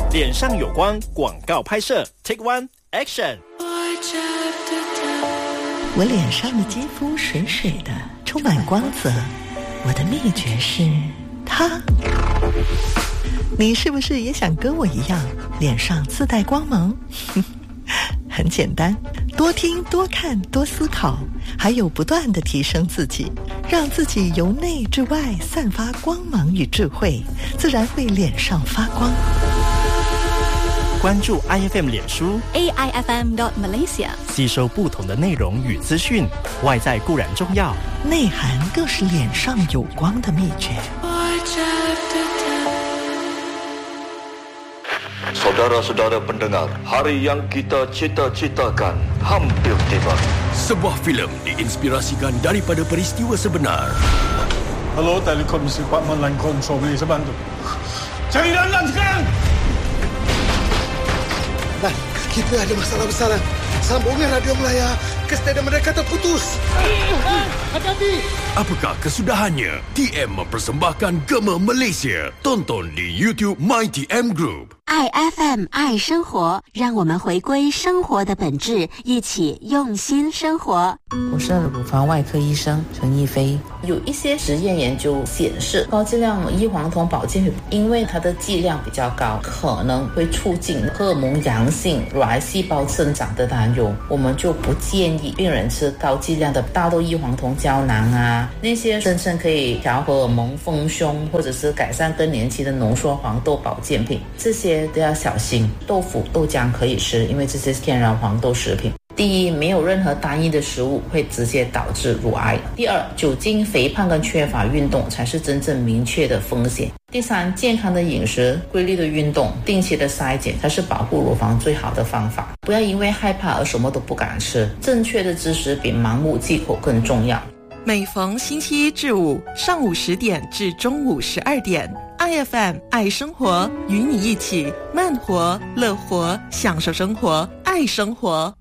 脸上有光广告拍摄 Take One Action。 我脸上的肌肤水水的，充满光泽。我的秘诀是它。你是不是也想跟我一样，脸上自带光芒？很简单，多听多看多思考，还有不断地提升自己，让自己由内至外散发光芒与智慧，自然会脸上发光。 关注 IFM 脸书 AIFM.Malaysia， 吸收不同的内容与资讯。外在固然重要， 内涵更是脸上有光的秘诀。 Saudara-saudara pendengar, hari yang kita cita-citakan hampir tiba. Sebuah filem diinspirasikan daripada peristiwa sebenar. Hello, Telekom Department Line Control, boleh saya bantu? Cari dalam sekarang! Nah, kita ada masalah besar. Sambungan radio Melaya ke stadium mereka terputus. Hati-hati! Apakah kesudahannya? TM mempersembahkan Gema Malaysia. Tonton di YouTube MyTM Group。 爱 FM 爱生活，让我们回归生活的本质，一起用心生活。 我是乳房外科医生陈逸飞。有一些实验研究显示，高剂量异黄酮保健品因为它的剂量比较高，可能会促进荷尔蒙阳性乳癌细胞生长的担忧，我们就不建议病人吃高剂量的大豆异黄酮胶囊啊，那些声称可以调荷尔蒙丰胸或者是改善更年期的浓缩黄豆保健品，这些都要小心。豆腐、豆浆可以吃，因为这些是天然黄豆食品。第一，没有任何单一的食物会直接导致乳癌。第二，酒精、肥胖跟缺乏运动才是真正明确的风险。第三，健康的饮食、规律的运动、定期的筛检才是保护乳房最好的方法。不要因为害怕而什么都不敢吃，正确的知识比盲目忌口更重要。 每逢星期一至五上午10点至中午12点，IFM 爱生活，与你一起慢活、乐活，享受生活，爱生活。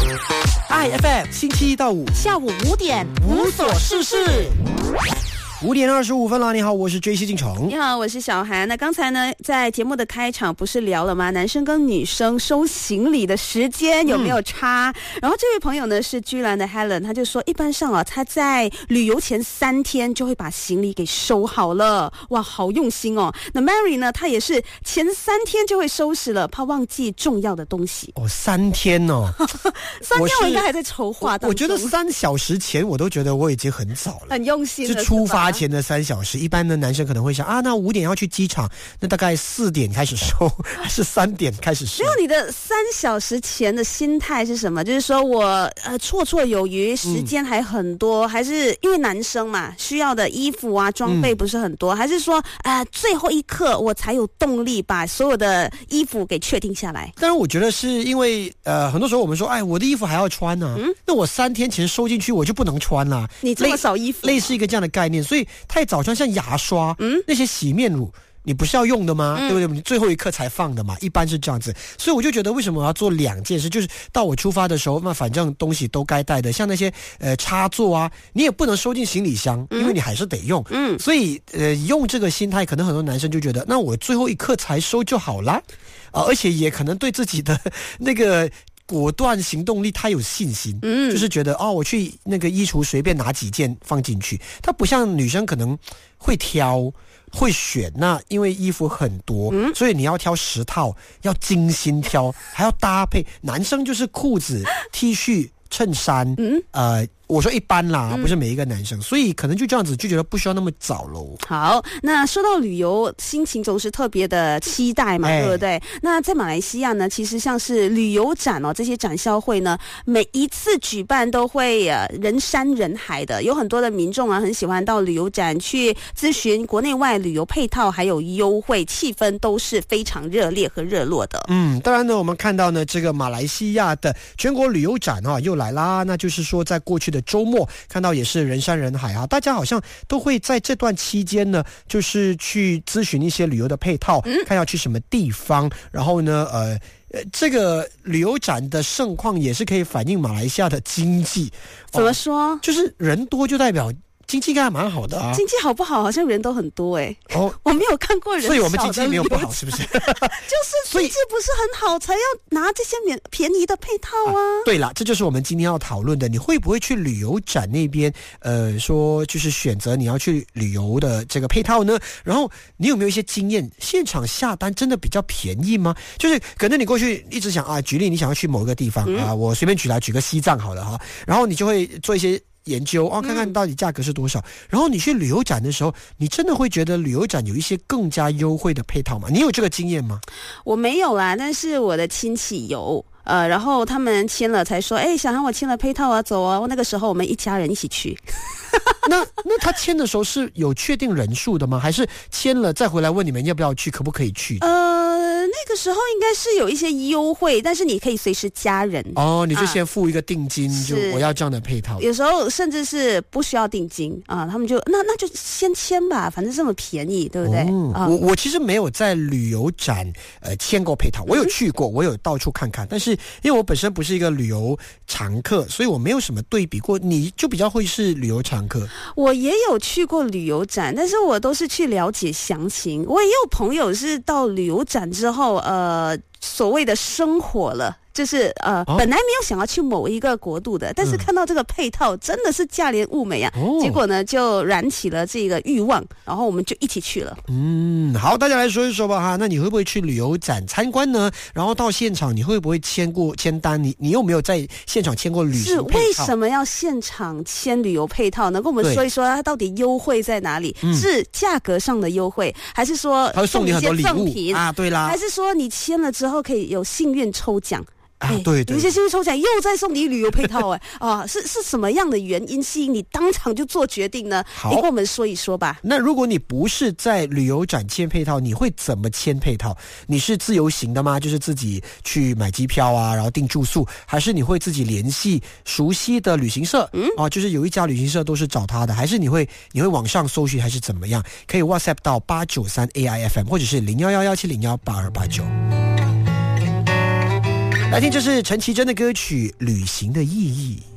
IFM 星期一到五下午5点无所事事。5点25分了，你好，我是 JC 进城。 你好，我是小韩。那刚才呢，在节目的开场不是聊了吗？男生跟女生收行李的时间有没有差？然后这位朋友呢是居兰的 Helen， 他就说一般上他在旅游前3天就会把行李给收好了，哇，好用心哦。那 Mary 呢，她也是前3天就会收拾了，怕忘记重要的东西。 哦，3天哦 ，3天我应该还在筹划当中。 我觉得3小时前我都觉得我已经很早了， 很用心了， 就出发前的3小时，一般的男生可能会想啊，那5点要去机场，那大概4点开始收，还是3点开始收？ 没有，你的3小时前的心态是什么？就是说我绰绰有余，时间还很多，还是因为男生嘛，需要的衣服啊装备不是很多，还是说最后一刻我才有动力把所有的衣服给确定下来？ 当然，我觉得是因为很多时候我们说，哎，我的衣服还要穿呢，那我3天前收进去我就不能穿了。 你这么少衣服， 类似一个这样的概念，所以太早穿，像牙刷，那些洗面乳，你不是要用的吗？对不对？你最后一刻才放的嘛，一般是这样子。所以我就觉得，为什么我要做2件事？就是到我出发的时候，那反正东西都该带的，像那些插座啊，你也不能收进行李箱，因为你还是得用。所以用这个心态，可能很多男生就觉得，那我最后一刻才收就好啦，而且也可能对自己的那个果断行动力太有信心，就是觉得我去那个衣橱随便拿几件放进去。他不像女生可能会挑会选，那因为衣服很多，所以你要挑10套，要精心挑，还要搭配。男生就是裤子、T 恤、衬衫，我说一般啦，不是每一个男生，所以可能就这样子就觉得不需要那么早咯。 好，那说到旅游，心情总是特别的期待嘛，对不对？那在马来西亚呢，其实像是旅游展这些展销会呢，每一次举办都会人山人海的，有很多的民众很喜欢到旅游展去咨询国内外旅游配套还有优惠，气氛都是非常热烈和热络的。 当然呢，我们看到呢，这个马来西亚的全国旅游展又来啦，那就是说在过去的周末看到也是人山人海大家好像都会在这段期间呢，就是去咨询一些旅游的配套，看要去什么地方，然后呢这个旅游展的盛况也是可以反映马来西亚的经济。 怎么说？ 就是人多就代表经济应该还蛮好的啊。 经济好不好？好像人都很多哎。 哦， 我没有看过人少的， 所以我们经济没有不好，是不是？ 就是经济不是很好，才要拿这些便宜的配套啊。 对了，这就是我们今天要讨论的。你会不会去旅游展那边？说就是选择你要去旅游的这个配套呢？然后你有没有一些经验？现场下单真的比较便宜吗？就是可能你过去一直想啊，举例你想要去某一个地方啊，我随便举个西藏好了哈，然后你就会做一些研究看看到底价格是多少。然后你去旅游展的时候，你真的会觉得旅游展有一些更加优惠的配套吗？你有这个经验吗？ 我没有啦，但是我的亲戚有。然后他们签了才说，小涵我签了配套啊，走啊。那个时候我们一家人一起去。 那他签的时候是有确定人数的吗？还是签了再回来问你们要不要去，可不可以去？ 那个时候应该是有一些优惠，但是你可以随时加人。 你就先付一个定金，就我要这样的配套。 有时候甚至是不需要定金啊，他们就那就先签吧，反正这么便宜，对不对？ 我其实没有在旅游展签过配套，我有去过，我有到处看看，但是因为我本身不是一个旅游常客，所以我没有什么对比过。你就比较会是旅游常客。 我也有去过旅游展，但是我都是去了解详情。我也有朋友是到旅游展之后所谓的生活了，就是本来没有想要去某一个国度的，但是看到这个配套真的是价廉物美啊，结果呢就燃起了这个欲望，然后我们就一起去了。 好，大家来说一说吧哈。那你会不会去旅游展参观呢？然后到现场你会不会签单？你有没有在现场签过旅行配套？ 是为什么要现场签旅游配套呢？跟我们说一说它到底优惠在哪里？是价格上的优惠，还是说他会送你很多礼物品啊？对啦， 还是说你签了之后可以有幸运抽奖？ 对， 有些幸运抽奖又再送你旅游配套是什么样的原因吸引你当场就做决定呢？你跟我们说一说吧。 那如果你不是在旅游展签配套，你会怎么签配套？你是自由行的吗？就是自己去买机票啊，然后订住宿，还是你会自己联系熟悉的旅行社？就是有一家旅行社都是找他的，还是你会网上搜寻，还是怎么样？可以 WhatsApp 到893 AIFM 或者是0111701829。来听，这是陈绮贞的歌曲《旅行的意义》。